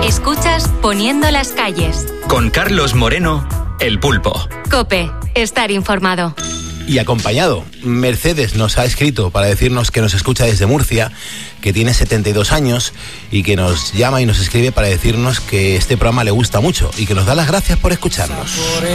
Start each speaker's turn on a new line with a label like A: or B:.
A: Escuchas Poniendo las calles.
B: Con Carlos Moreno, El Pulpo.
A: COPE, estar informado.
C: Y acompañado, Mercedes nos ha escrito para decirnos que nos escucha desde Murcia, que tiene 72 años y que nos llama y nos escribe para decirnos que este programa le gusta mucho y que nos da las gracias por escucharnos.